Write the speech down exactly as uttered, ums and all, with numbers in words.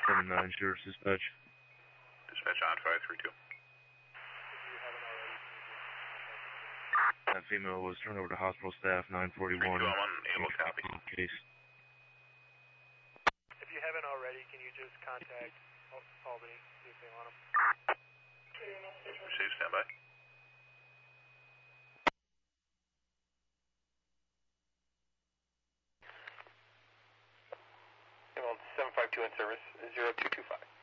seven nine, Sheriff's Dispatch. Dispatch on five three two. That female was turned over to hospital staff, nine forty-one. I'm unable to copy. Case. If you haven't already, can you just contact Albany, see if they want them? Receive, stand by. seven five two in service, zero two two five.